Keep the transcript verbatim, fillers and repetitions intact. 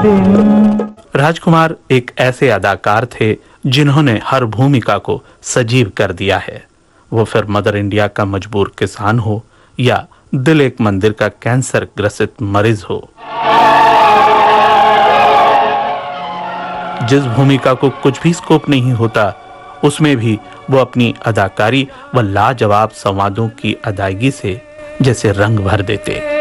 राजकुमार एक ऐसे अदाकार थे जिन्होंने हर भूमिका को सजीव कर दिया है, वो फिर मदर इंडिया का मजबूर किसान हो या दिल एक मंदिर का कैंसर ग्रसित मरीज हो। जिस भूमिका को कुछ भी स्कोप नहीं होता, उसमें भी वो अपनी अदाकारी व लाजवाब संवादों की अदायगी से जैसे रंग भर देते।